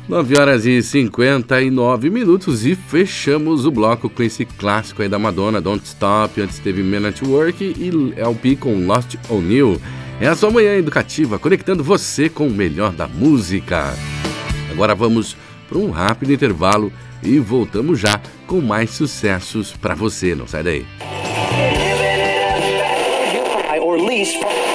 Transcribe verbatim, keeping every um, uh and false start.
nove horas e cinquenta e nove minutos e fechamos o bloco com esse clássico aí da Madonna, Don't Stop. Antes teve Men at Work e L P com Lost on You. É a sua manhã educativa, conectando você com o melhor da música. Agora vamos para um rápido intervalo e voltamos já com mais sucessos para você. Não sai daí.